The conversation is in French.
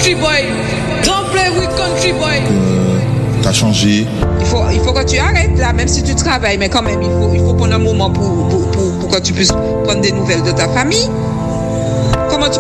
country boy. Don't play with country boy. T'as changé. Il faut que tu arrêtes là, même si tu travailles, mais quand même, il faut prendre un moment pour que tu puisses prendre des nouvelles de ta famille. Comment tu